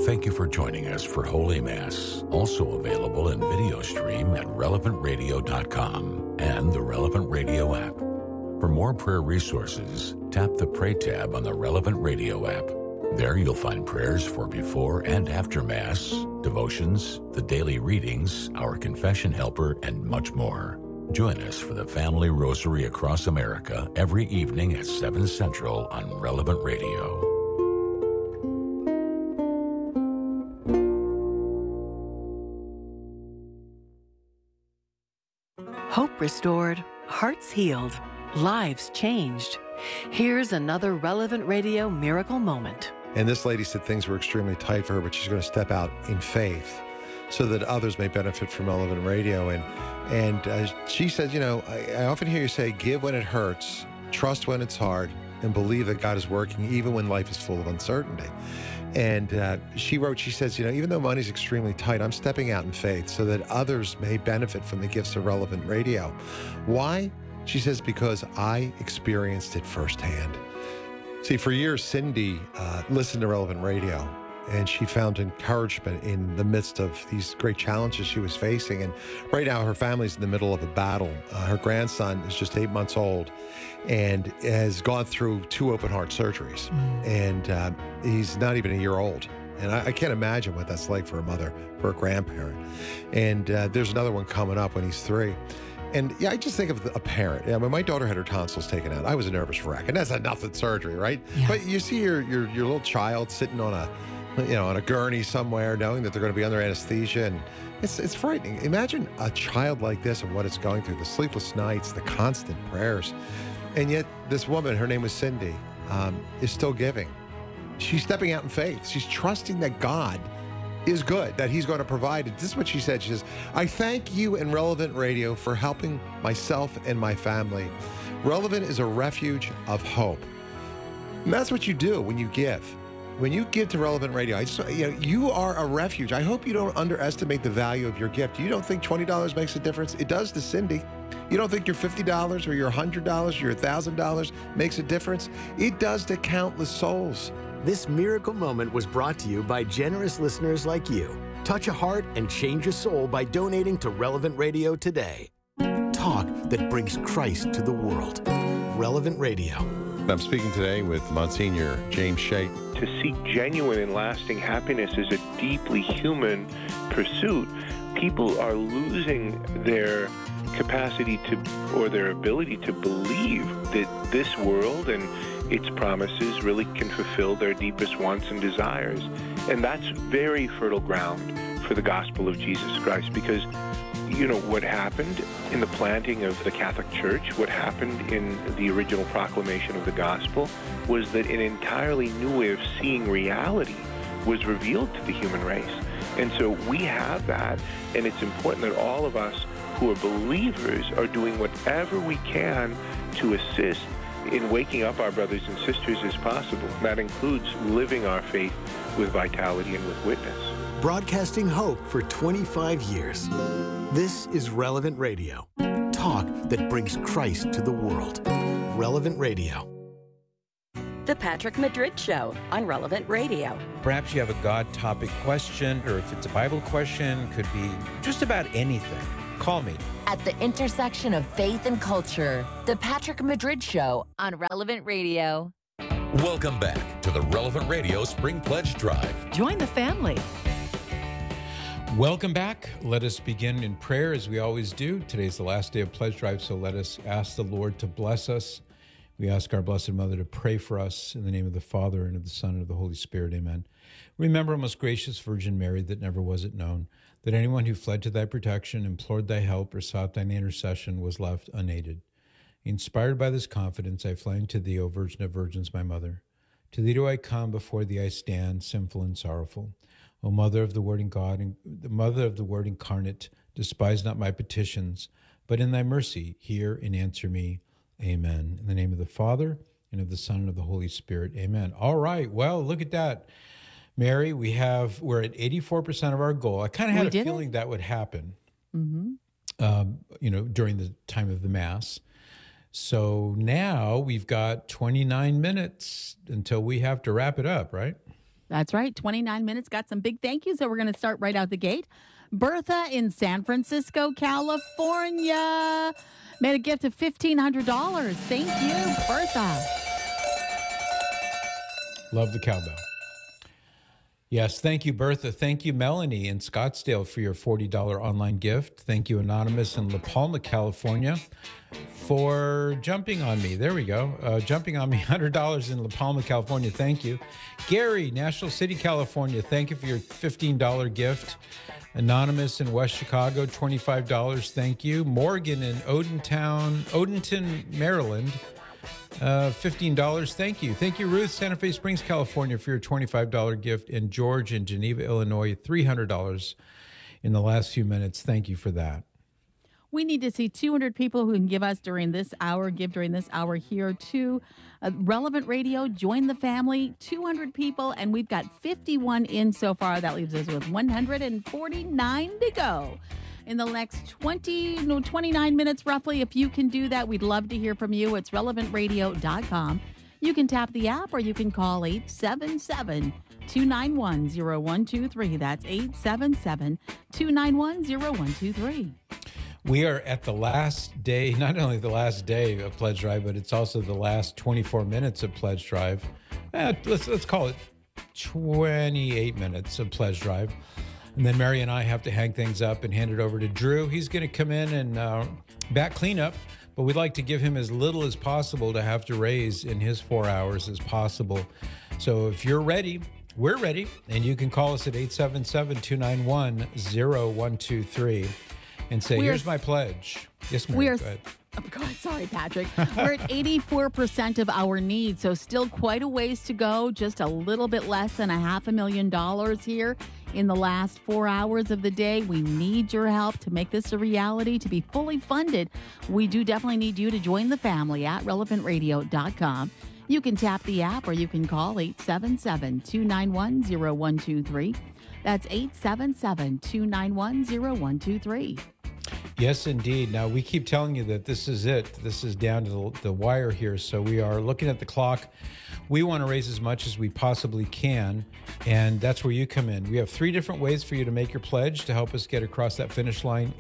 Thank you for joining us for Holy Mass, also available in video stream at relevantradio.com and the Relevant Radio app. For more prayer resources, tap the Pray tab on the Relevant Radio app. There you'll find prayers for before and after Mass, devotions, the daily readings, our confession helper, and much more. Join us for the Family Rosary across America every evening at 7 Central on Relevant Radio. Hope restored, hearts healed, lives changed. Here's another Relevant Radio miracle moment. And this lady said things were extremely tight for her, but she's going to step out in faith so that others may benefit from Relevant Radio. And she said, you know, I often hear you say, give when it hurts, trust when it's hard, and believe that God is working even when life is full of uncertainty. And she wrote, she says, you know, even though money's extremely tight, I'm stepping out in faith so that others may benefit from the gifts of Relevant Radio. Why? She says, because I experienced it firsthand. See, for years, Cindy listened to Relevant Radio, and she found encouragement in the midst of these great challenges she was facing. And right now, her family's in the middle of a battle. Her grandson is just 8 months old and has gone through 2 open-heart surgeries. And he's not even a year old. And I can't imagine what that's like for a mother, for a grandparent. And there's another one coming up when he's 3. And yeah, I just think of a parent. Yeah, when my daughter had her tonsils taken out, I was a nervous wreck, and that's a nothing surgery, right? Yeah. But you see your little child sitting on a gurney somewhere, knowing that they're going to be under anesthesia, and it's frightening. Imagine a child like this and what it's going through: the sleepless nights, the constant prayers, and yet this woman, her name was Cindy, is still giving. She's stepping out in faith. She's trusting that God is good, that he's going to provide it. This is what she said. She says, I thank you and Relevant Radio for helping myself and my family. Relevant is a refuge of hope. And that's what you do when you give. When you give to Relevant Radio, you are a refuge. I hope you don't underestimate the value of your gift. You don't think $20 makes a difference? It does to Cindy. You don't think your $50 or your $100 or your $1,000 makes a difference? It does to countless souls. This miracle moment was brought to you by generous listeners like you. Touch a heart and change a soul by donating to Relevant Radio today. Talk that brings Christ to the world. Relevant Radio. I'm speaking today with Monsignor James Shea. To seek genuine and lasting happiness is a deeply human pursuit. People are losing their capacity to, or their ability to believe that this world and its promises really can fulfill their deepest wants and desires. And that's very fertile ground for the gospel of Jesus Christ, because you know what happened in the planting of the Catholic Church, what happened in the original proclamation of the gospel, was that an entirely new way of seeing reality was revealed to the human race. And so we have that, and it's important that all of us who are believers are doing whatever we can to assist in waking up our brothers and sisters as possible. That includes living our faith with vitality and with witness. Broadcasting hope for 25 years. This is Relevant Radio. Talk that brings Christ to the world. Relevant Radio. The Patrick Madrid Show on Relevant Radio. Perhaps you have a God topic question, or if it's a Bible question, could be just about anything. Call me. At the intersection of faith and culture, The Patrick Madrid Show on Relevant Radio. Welcome back to the Relevant Radio Spring Pledge Drive. Join the family. Welcome back. Let us begin in prayer as we always do. Today's the last day of Pledge Drive, so let us ask the Lord to bless us. We ask our Blessed Mother to pray for us in the name of the Father and of the Son and of the Holy Spirit. Amen. Remember, most gracious Virgin Mary, that never was it known that anyone who fled to thy protection, implored thy help, or sought thine intercession was left unaided. Inspired by this confidence, I fly to thee, O Virgin of Virgins, my mother. To thee do I come, before thee I stand, sinful and sorrowful. O Mother of the Word in God, and the Mother of the Word incarnate, despise not my petitions, but in thy mercy hear and answer me. Amen. In the name of the Father, and of the Son, and of the Holy Spirit. Amen. All right. Well, look at that. Mary, we're at 84% of our goal. I kind of had a feeling that would happen, during the time of the Mass. So now we've got 29 minutes until we have to wrap it up, right? That's right. 29 minutes. Got some big thank yous. So we're going to start right out the gate. Bertha in San Francisco, California, made a gift of $1,500. Thank you, Bertha. Love the cowbell. Yes, thank you, Bertha. Thank you, Melanie in Scottsdale, for your $40 online gift. Thank you, Anonymous in La Palma, California, for jumping on me. There we go. Jumping on me, $100 in La Palma, California. Thank you. Gary, National City, California. Thank you for your $15 gift. Anonymous in West Chicago, $25. Thank you. Morgan in Odenton, Maryland. $15. Thank you. Thank you, Ruth, Santa Fe Springs, California, for your $25 gift. And George in Geneva, Illinois, $300 in the last few minutes. Thank you for that. We need to see 200 people who can give during this hour here to Relevant Radio. Join the family, 200 people, and we've got 51 in so far. That leaves us with 149 to go. In the next 29 minutes, roughly, if you can do that, we'd love to hear from you. It's relevantradio.com. You can tap the app or you can call 877-291-0123. That's 877-291-0123. We are at the last day, not only the last day of Pledge Drive, but it's also the last 24 minutes of Pledge Drive. Let's call it 28 minutes of Pledge Drive. And then Mary and I have to hang things up and hand it over to Drew. He's going to come in and back cleanup, but we'd like to give him as little as possible to have to raise in his 4 hours as possible. So if you're ready, we're ready, and you can call us at 877-291-0123 and say, here's my pledge. Yes, Mary, go ahead. Oh, God, sorry, Patrick. We're at 84% of our needs, so still quite a ways to go, just a little bit less than $500,000 here in the last 4 hours of the day. We need your help to make this a reality, to be fully funded. We do definitely need you to join the family at relevantradio.com. You can tap the app or you can call 877-291-0123. That's 877-291-0123. Yes, indeed. Now, we keep telling you that this is it. This is down to the wire here. So we are looking at the clock. We want to raise as much as we possibly can, and that's where you come in. We have 3 different ways for you to make your pledge to help us get across that finish line,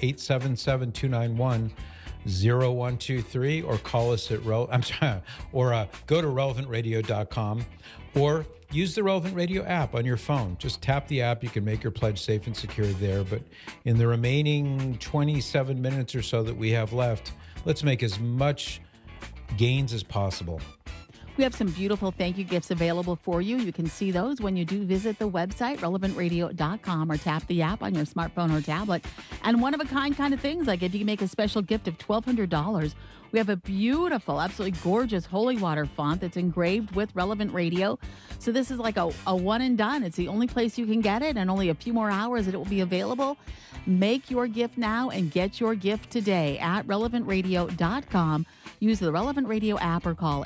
877-291-0123, or call us at go to relevantradio.com, or use the Relevant Radio app on your phone. Just tap the app. You can make your pledge safe and secure there. But in the remaining 27 minutes or so that we have left, let's make as much gains as possible. We have some beautiful thank you gifts available for you. You can see those when you do visit the website, relevantradio.com, or tap the app on your smartphone or tablet. And one-of-a-kind kind of things, like if you can make a special gift of $1,200, we have a beautiful, absolutely gorgeous holy water font that's engraved with Relevant Radio. So this is like a one and done. It's the only place you can get it, and only a few more hours that it will be available. Make your gift now and get your gift today at relevantradio.com. Use the Relevant Radio app or call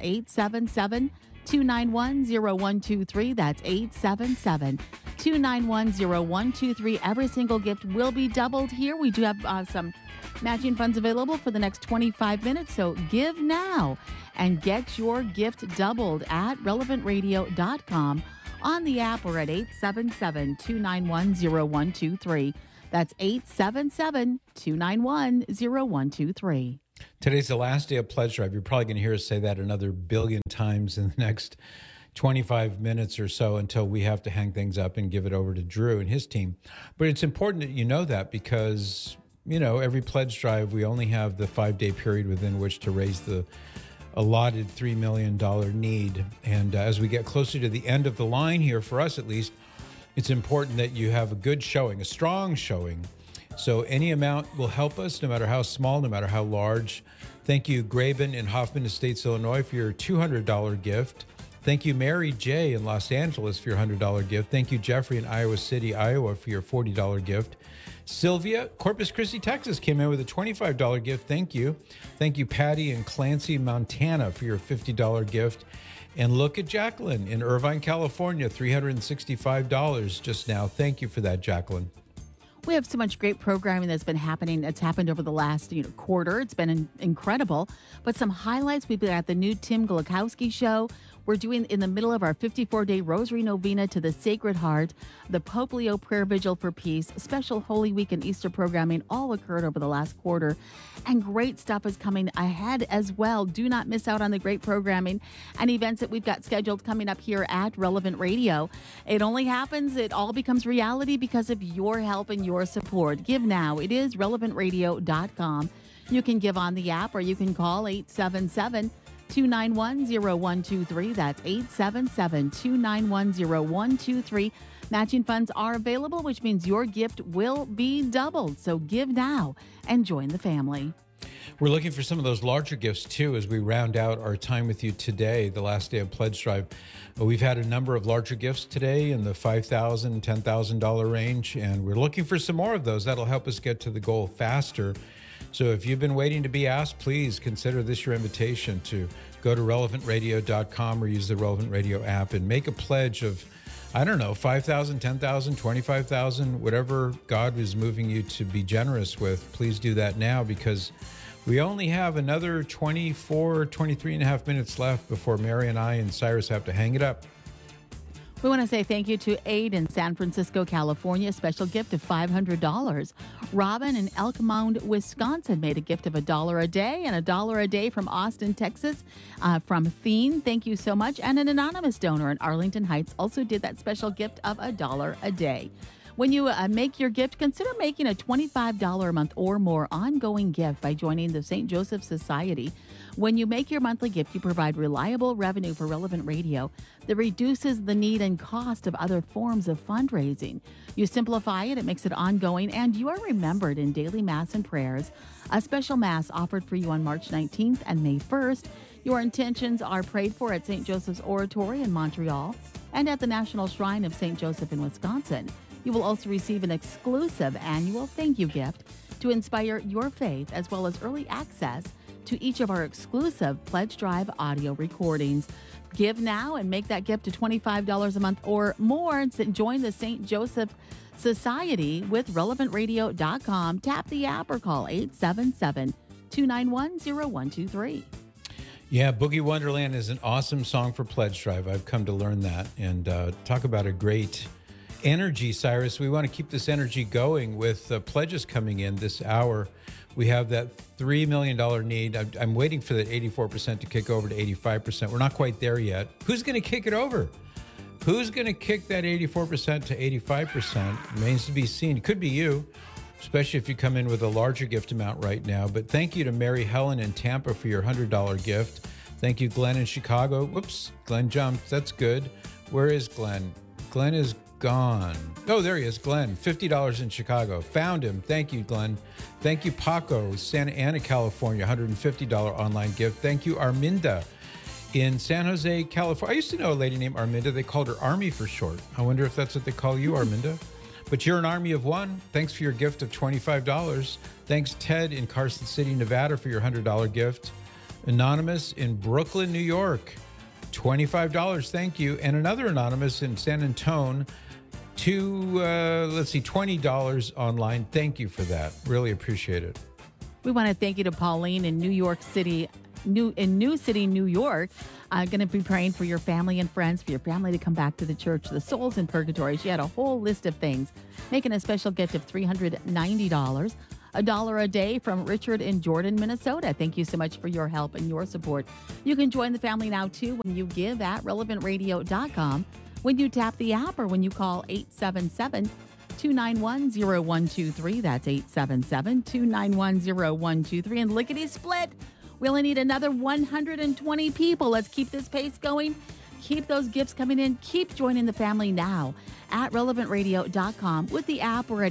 877-291-0123. That's 877-291-0123. Every single gift will be doubled here. We do have some matching funds available for the next 25 minutes. So give now and get your gift doubled at relevantradio.com, on the app, or at 877-291-0123. That's 877-291-0123. Today's the last day of Pledge Drive. You're probably going to hear us say that another billion times in the next 25 minutes or so until we have to hang things up and give it over to Drew and his team. But it's important that you know that, because, you know, every Pledge Drive, we only have the 5-day period within which to raise the allotted $3 million need. And as we get closer to the end of the line here, for us at least, it's important that you have a good showing, a strong showing. So any amount will help us, no matter how small, no matter how large. Thank you, Graben in Hoffman Estates, Illinois, for your $200 gift. Thank you, Mary J. in Los Angeles, for your $100 gift. Thank you, Jeffrey in Iowa City, Iowa, for your $40 gift. Sylvia, Corpus Christi, Texas, came in with a $25 gift. Thank you. Thank you, Patty in Clancy, Montana, for your $50 gift. And look at Jacqueline in Irvine, California, $365 just now. Thank you for that, Jacqueline. We have so much great programming that's been happening. That's happened over the last quarter. It's been incredible. But some highlights: we've got the new Tim Golakowski show We're doing in the middle of our 54-day Rosary Novena to the Sacred Heart, the Pope Leo Prayer Vigil for Peace, special Holy Week and Easter programming all occurred over the last quarter. And great stuff is coming ahead as well. Do not miss out on the great programming and events that we've got scheduled coming up here at Relevant Radio. It only happens, it all becomes reality because of your help and your support. Give now. It is relevantradio.com. You can give on the app or you can call 877-291-0123. That's 877-291-0123. Matching funds are available, which means your gift will be doubled. So give now and join the family. We're looking for some of those larger gifts, too, as we round out our time with you today, the last day of Pledge Drive. We've had a number of larger gifts today in the $5,000, $10,000 range, and we're looking for some more of those. That'll help us get to the goal faster. So if you've been waiting to be asked, please consider this your invitation to go to relevantradio.com or use the Relevant Radio app and make a pledge of, I don't know, 5,000, 10,000, 25,000, whatever God is moving you to be generous with. Please do that now because we only have another 23 and a half minutes left before Mary and I and Cyrus have to hang it up. We want to say thank you to Aid in San Francisco, California, a special gift of $500. Robin in Elk Mound, Wisconsin made a gift of $1 a day, and $1 a day from Austin, Texas, from Thien. Thank you so much. And an anonymous donor in Arlington Heights also did that special gift of $1 a day. When you make your gift, consider making a $25 a month or more ongoing gift by joining the St. Joseph Society. When you make your monthly gift, you provide reliable revenue for Relevant Radio that reduces the need and cost of other forms of fundraising. You simplify it, it makes it ongoing, and you are remembered in daily Mass and prayers. A special Mass offered for you on March 19th and May 1st. Your intentions are prayed for at St. Joseph's Oratory in Montreal and at the National Shrine of St. Joseph in Wisconsin. You will also receive an exclusive annual thank you gift to inspire your faith, as well as early access to each of our exclusive Pledge Drive audio recordings. Give now and make that gift to $25 a month or more. Join the St. Joseph Society with relevantradio.com. Tap the app or call 877-291-0123. Yeah, Boogie Wonderland is an awesome song for Pledge Drive. I've come to learn that. And talk about a great energy, Cyrus. We want to keep this energy going with pledges coming in this hour. We have that $3 million need. I'm waiting for that 84% to kick over to 85%. We're not quite there yet. Who's going to kick it over? Who's going to kick that 84% to 85%? Remains to be seen. It could be you, especially if you come in with a larger gift amount right now. But thank you to Mary Helen in Tampa for your $100 gift. Thank you, Glenn in Chicago. Whoops, Glenn jumped. That's good. Where is Glenn? Glenn is gone. Oh, there he is, Glenn. $50 in Chicago. Found him. Thank you, Glenn. Thank you, Paco, Santa Ana, California, $150 online gift. Thank you, Arminda in San Jose, California. I used to know a lady named Arminda. They called her Army for short. I wonder if that's what they call you, Arminda. But you're an army of one. Thanks for your gift of $25. Thanks, Ted in Carson City, Nevada, for your $100 gift. Anonymous in Brooklyn, New York, $25. Thank you. And another anonymous in San Antonio, $20 online. Thank you for that. Really appreciate it. We want to thank you to Pauline in New City, New York. I'm going to be praying for your family and friends, for your family to come back to the church, the souls in purgatory. She had a whole list of things, making a special gift of $390. $1 a day from Richard in Jordan, Minnesota. Thank you so much for your help and your support. You can join the family now, too, when you give at relevantradio.com, when you tap the app, or when you call 877-291-0123. That's 877-291-0123. And lickety-split, we only need another 120 people. Let's keep this pace going. Keep those gifts coming in. Keep joining the family now at relevantradio.com with the app, or at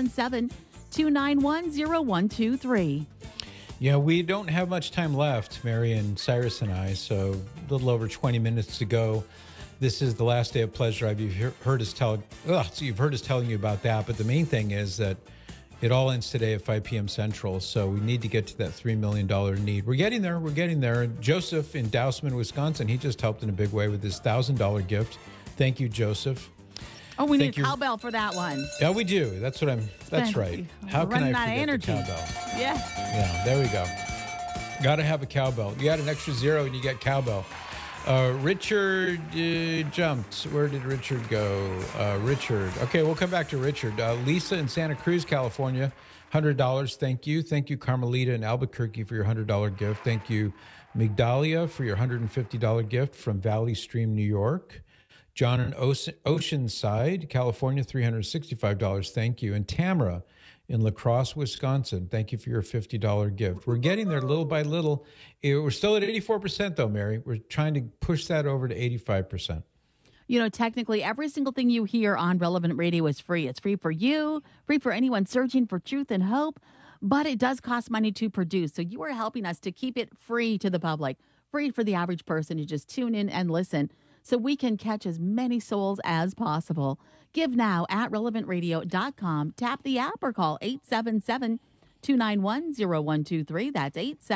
877-291-0123. Yeah, we don't have much time left, Mary and Cyrus and I, so a little over 20 minutes to go. This is the last day of Pledge Drive. You've heard us telling you about that, but the main thing is that it all ends today at 5 p.m. Central, so we need to get to that $3 million need. We're getting there. Joseph in Dousman, Wisconsin, he just helped in a big way with his $1,000 gift. Thank you, Joseph. Oh, we need a cowbell for that one. Yeah, we do. That's right. How can I forget the cowbell? Yeah. Yeah, there we go. Got to have a cowbell. You add an extra zero and you get cowbell. Richard jumped. Where did Richard go? Richard. Okay, we'll come back to Richard. Lisa in Santa Cruz, California, $100. Thank you. Thank you, Carmelita in Albuquerque, for your $100 gift. Thank you, Migdalia, for your $150 gift from Valley Stream, New York. John in Oceanside, California, $365. Thank you. And Tamara in La Crosse, Wisconsin, thank you for your $50 gift. We're getting there little by little. We're still at 84%, though, Mary. We're trying to push that over to 85%. You know, technically, every single thing you hear on Relevant Radio is free. It's free for you, free for anyone searching for truth and hope, but it does cost money to produce. So you are helping us to keep it free to the public, free for the average person to just tune in and listen, so we can catch as many souls as possible. Give now at relevantradio.com. Tap the app or call 877-291-0123. That's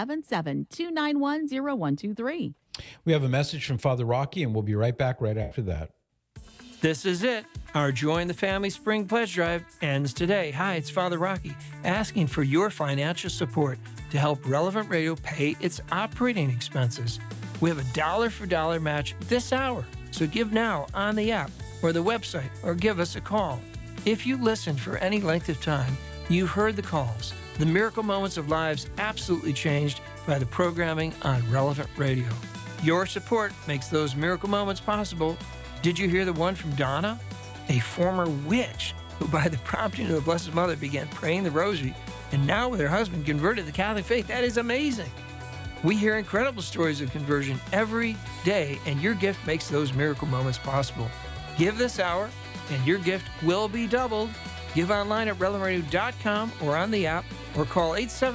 877-291-0123. We have a message from Father Rocky, and we'll be right back right after that. This is it. Our Join the Family Spring Pledge Drive ends today. Hi, it's Father Rocky, asking for your financial support to help Relevant Radio pay its operating expenses. We have a dollar-for-dollar match this hour, so give now on the app or the website, or give us a call. If you listened for any length of time, you've heard the calls. The miracle moments of lives absolutely changed by the programming on Relevant Radio. Your support makes those miracle moments possible. Did you hear the one from Donna, a former witch who, by the prompting of the Blessed Mother, began praying the rosary, and now with her husband converted to the Catholic faith? That is amazing. We hear incredible stories of conversion every day, and your gift makes those miracle moments possible. Give this hour, and your gift will be doubled. Give online at relevantradio.com or on the app, or call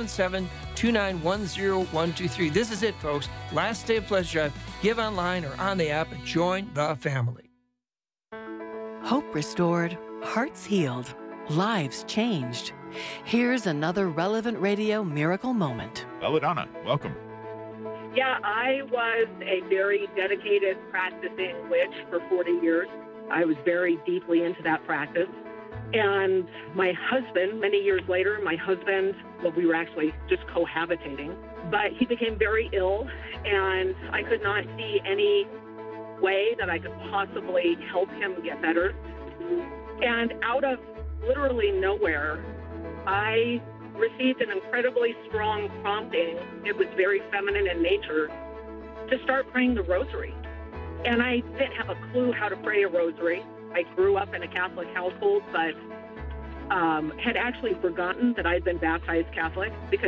877-291-0123. This is it, folks. Last day of Pledge Drive. Give online or on the app and join the family. Hope restored, hearts healed, lives changed. Here's another Relevant Radio miracle moment. Belladonna, welcome. Yeah, I was a very dedicated practicing witch for 40 years. I was very deeply into that practice. And my husband, many years later, we were actually just cohabitating, but he became very ill, and I could not see any way that I could possibly help him get better. And out of literally nowhere, I received an incredibly strong prompting. It was very feminine in nature, to start praying the rosary. And I didn't have a clue how to pray a rosary. I grew up in a Catholic household, but had actually forgotten that I'd been baptized Catholic, because